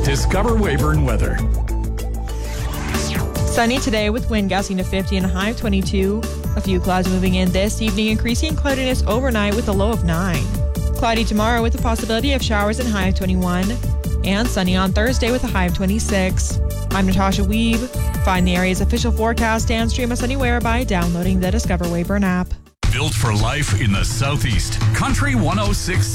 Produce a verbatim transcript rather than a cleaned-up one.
Discover Weyburn weather. Sunny today with wind gusting to fifty and a high of twenty-two. A few clouds moving in this evening, increasing cloudiness overnight with a low of nine. Cloudy tomorrow with the possibility of showers and high of twenty-one. And sunny on Thursday with a high of twenty-six. I'm Natasha Weeb. Find the area's official forecast and stream us anywhere by downloading the Discover Weyburn app. Built for life in the Southeast. Country one oh six.